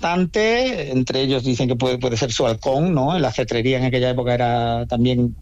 importante, entre ellos dicen que puede ser su halcón, ¿no? La cetrería en aquella época era también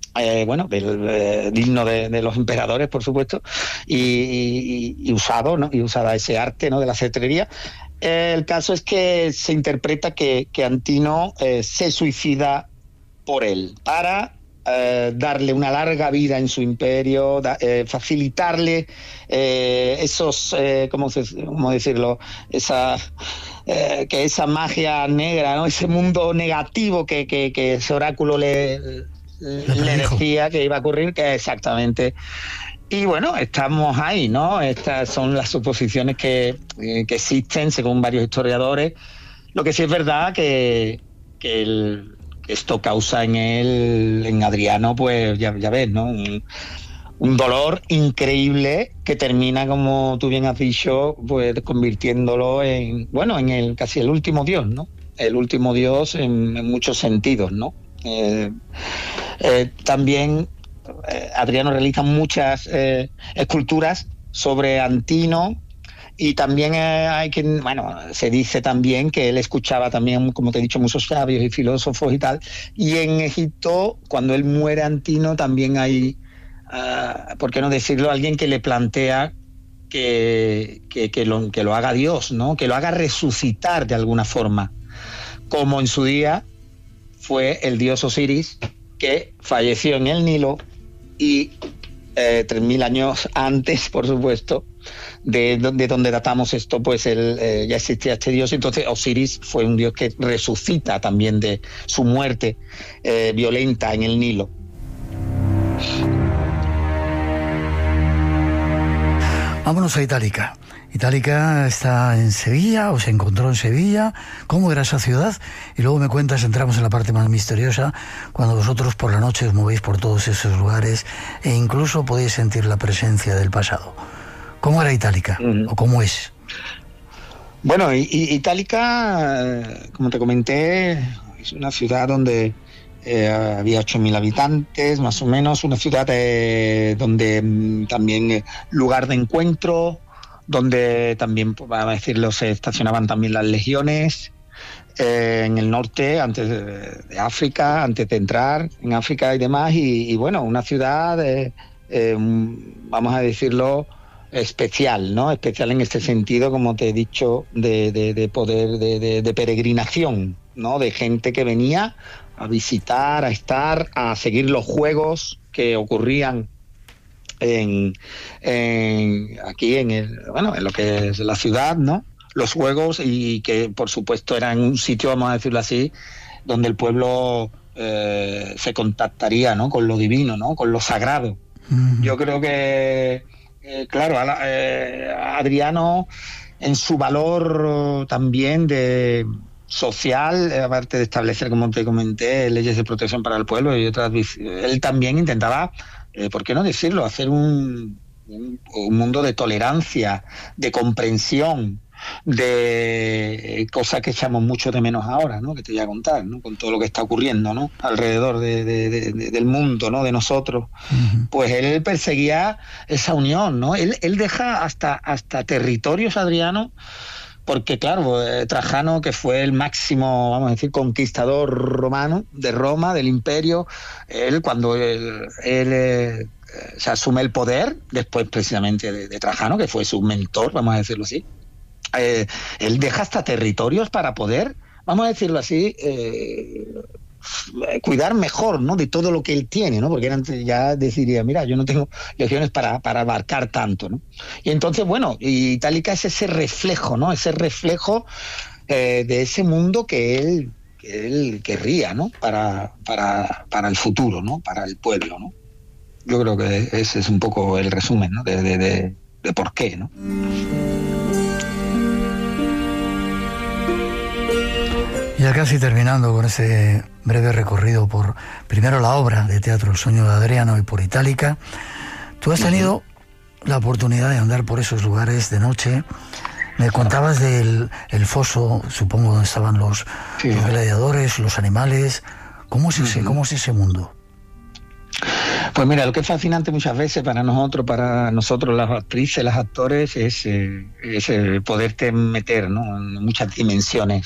digno de los emperadores, por supuesto, y usado, ¿no? Y usada ese arte, ¿no? De la cetrería. El caso es que se interpreta que Antino se suicida por él, para darle una larga vida en su imperio, facilitarle esos, ¿cómo decirlo? Que esa magia negra, ¿no? Ese mundo negativo que ese oráculo le decía que iba a ocurrir, que exactamente. Y bueno, estamos ahí, ¿no? Estas son las suposiciones que existen según varios historiadores. Lo que sí es verdad que esto causa en Adriano, pues ya ves, ¿no? Un dolor increíble que termina, como tú bien has dicho, pues convirtiéndolo en casi el último dios, ¿no? El último dios en muchos sentidos, ¿no? También Adriano realiza muchas esculturas sobre Antino, y también se dice también que él escuchaba también, como te he dicho, muchos sabios y filósofos y tal, y en Egipto, cuando él muere Antino, también hay, ¿por qué no decirlo?, alguien que le plantea que lo haga Dios, ¿no? Que lo haga resucitar de alguna forma, como en su día fue el dios Osiris, que falleció en el Nilo, y 3.000 años antes, por supuesto, de donde datamos esto, pues ya existía este dios. Entonces Osiris fue un dios que resucita también de su muerte violenta en el Nilo. Vámonos a Itálica. Itálica está en Sevilla, o se encontró en Sevilla. ¿Cómo era esa ciudad? Y luego me cuentas, entramos en la parte más misteriosa, cuando vosotros por la noche os movéis por todos esos lugares e incluso podéis sentir la presencia del pasado. ¿Cómo era Itálica? ¿O cómo es? Bueno, Itálica, como te comenté, es una ciudad donde había 8.000 habitantes, más o menos, una ciudad donde también lugar de encuentro, donde también, vamos a decirlo, se estacionaban también las legiones en el norte, antes de África, antes de entrar en África y demás, y bueno, una ciudad, vamos a decirlo, especial, ¿no? Especial en este sentido, como te he dicho, de poder, de peregrinación, ¿no? De gente que venía a visitar, a estar, a seguir los juegos que ocurrían aquí en lo que es la ciudad, ¿no? Los juegos, y que por supuesto eran un sitio, vamos a decirlo así, donde el pueblo se contactaría, ¿no? Con lo divino, ¿no? Con lo sagrado. Yo creo que claro, Adriano, en su valor también de social, aparte de establecer, como te comenté, leyes de protección para el pueblo y otras, él también intentaba, ¿por qué no decirlo?, hacer un mundo de tolerancia, de comprensión, de cosas que echamos mucho de menos ahora, ¿no? Que te voy a contar, ¿no? Con todo lo que está ocurriendo, ¿no? Alrededor del mundo, ¿no? De nosotros. Pues él perseguía esa unión, ¿no? Él deja hasta territorios, Adriano, porque claro, Trajano, que fue el máximo, vamos a decir, conquistador romano de Roma, del imperio, él cuando se asume el poder, después precisamente de Trajano, que fue su mentor, vamos a decirlo así, él deja hasta territorios para poder, vamos a decirlo así, cuidar mejor, ¿no?, de todo lo que él tiene, ¿no? Porque antes ya decidiría, mira, yo no tengo legiones para abarcar tanto, ¿no? Y entonces, bueno, Itálica es ese reflejo, ¿no? Ese reflejo de ese mundo que él querría, ¿no? Para el futuro, ¿no? Para el pueblo, ¿no? Yo creo que ese es un poco el resumen, ¿no? De por qué, ¿no? Ya casi terminando con ese breve recorrido por, primero, la obra de teatro El sueño de Adriano y por Itálica, tú has tenido la oportunidad de andar por esos lugares de noche. Me contabas del foso, supongo, donde estaban los gladiadores, los animales. ¿Cómo es ese mundo? Pues mira, lo que es fascinante muchas veces para nosotros las actrices, los actores, es poderte meter, ¿no?, en muchas dimensiones.